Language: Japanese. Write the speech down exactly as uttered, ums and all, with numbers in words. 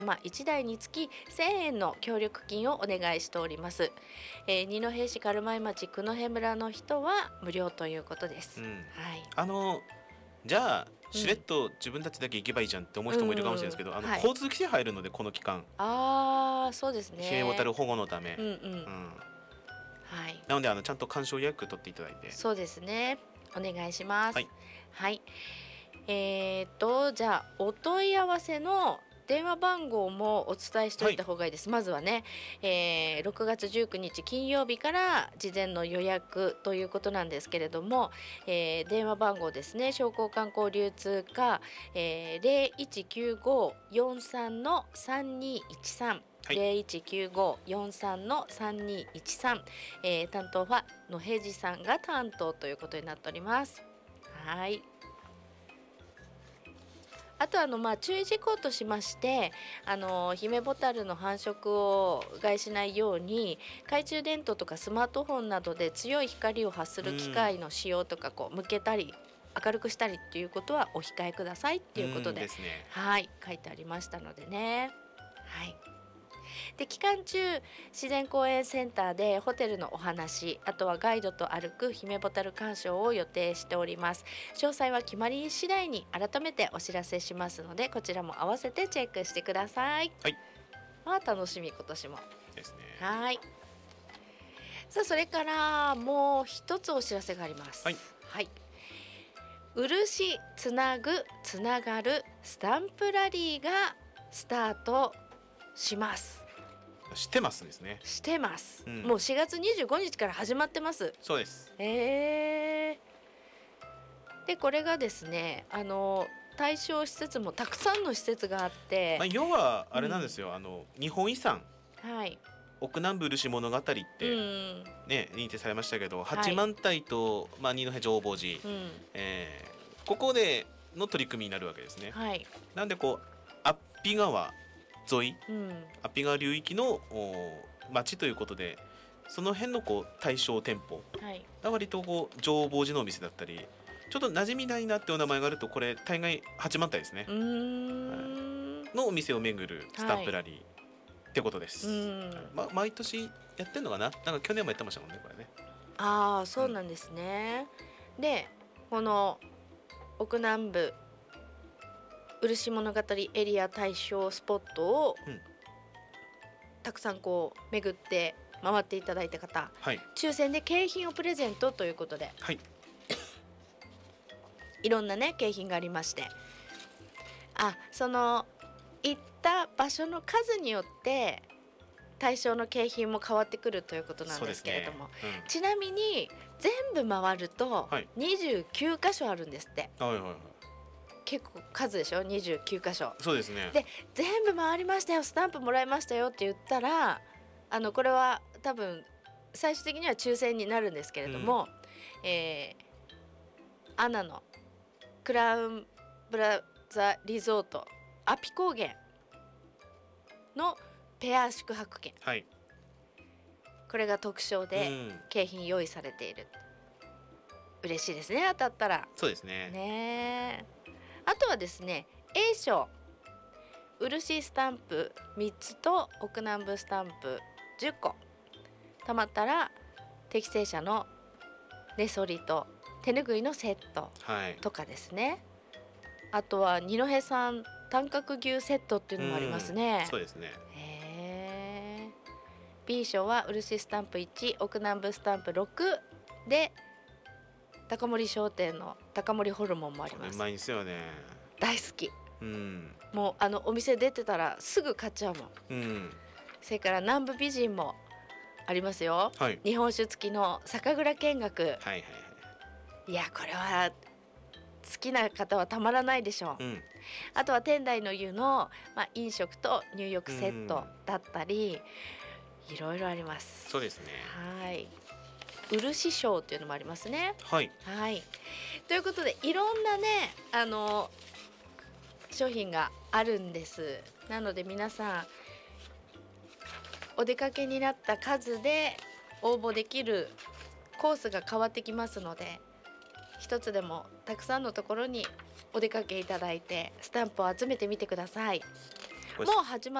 まあ、いちだいにつきせんえんの協力金をお願いしております。えー、二戸市軽米町九戸村の人は無料ということです。 うん、 はい。 あのじゃあしれっと自分たちだけ行けばいいじゃんって思う人もいるかもしれないですけど、あのうんはい、 交通規制入るのでこの期間、 ああそうですね。 ヒメボタル保護のため、 うんうん、 うん、 はい。 なのであのちゃんと鑑賞予約取っていただいて。 そうですね。お願いします。 はい、 はい、えー、とじゃあお問い合わせの電話番号もお伝えしておいた方がいいです。はい、まずはね、えー、ろくがつじゅうくにち金曜日から事前の予約ということなんですけれども、えー、電話番号ですね、商工観光流通課、えー、ゼロいちきゅうごよんさんのさんにいちさんはい、 ゼロいちきゅうごよんさんのさんにいちさん、えー、担当は野平次さんが担当ということになっております。はい。あとあのまあ注意事項としまして、あのヒメボタルの繁殖を害しないように懐中電灯とかスマートフォンなどで強い光を発する機械の使用とかこう向けたり明るくしたりっていうことはお控えくださいっていうことで、 ですね、 はい書いてありましたのでね。はい。で期間中自然公園センターでホテルのお話、あとはガイドと歩くヒメボタル鑑賞を予定しております。詳細は決まり次第に改めてお知らせしますので、こちらも合わせてチェックしてください。 はい、 まあ楽しみ今年もですね。 はい。さあそれからもう一つお知らせがあります。 はい、 はい、漆つなぐつながるスタンプラリーがスタートします。 してますですね。 してます、うん、もうしがつにじゅうごにちから始まってます。 そうです。 えー、でこれがですね、あの対象施設もたくさんの施設があって、 まあ、要はあれなんですよ、うん、あの日本遺産、 はい、 奥南部漆物語って、うん、ね、認定されましたけど、八幡平と、まあ、二戸浄法寺、うん、えー、ここでの取り組みになるわけですね。はい、なんでこう安比川沿い、うん、安比川流域の町ということで、その辺のこう対象店舗が割とこう浄法寺のお店だったり、ちょっと馴染みないなってお名前があると、これ大概八幡平ですね、うーん、はい、のお店を巡るスタンプラリー、はい、ってことです。ま、毎年やってんのかな、なんか去年もやってましたもんねこれね。 ああそうなんですね、うん、でこの奥南部漆物語エリア対象スポットを、うん、たくさんこう巡って回っていただいた方、はい、抽選で景品をプレゼントということで、はい、いろんなね景品がありまして、あその行った場所の数によって対象の景品も変わってくるということなんですけれども、ね、うん、ちなみに全部回るとにじゅうきゅうかしょあるんですって、はいはいはい、結構数でしょ、にじゅうきゅうかしょ。 そうですね。 で全部回りましたよ、スタンプもらいましたよって言ったら、あのこれは多分最終的には抽選になるんですけれども、うん、えー、アナのクラウンブラザリゾート安比高原のペア宿泊券、はい、これが特賞で景品用意されている、うん、嬉しいですね、当たったら。 そうですね。 ね、あとはですね A 賞漆スタンプみっつと奥南部スタンプじゅっこたまったら適正者の根剃りと手ぬぐいのセットとかですね、はい、あとは二戸産短角牛セットっていうのもありますね。 そうですね。 へー。 B 賞は漆スタンプいち奥南部スタンプろくで高森商店の高森ホルモンもあります。 うまいんですよね。 大好き、 うん、 もうあのお店出てたらすぐ買っちゃうもん、うん、それから南部美人もありますよ、はい、日本酒付きの酒蔵見学、はいはいはい、いやこれは好きな方はたまらないでしょう、うん、あとは天台の湯の、まあ、飲食と入浴セットだったり、いろいろあります。 そうですね。 はい、漆賞っていうのもありますね。 はい、 はい、ということでいろんなねあの商品があるんです。なので皆さんお出かけになった数で応募できるコースが変わってきますので、一つでもたくさんのところにお出かけいただいてスタンプを集めてみてください。 もう始ま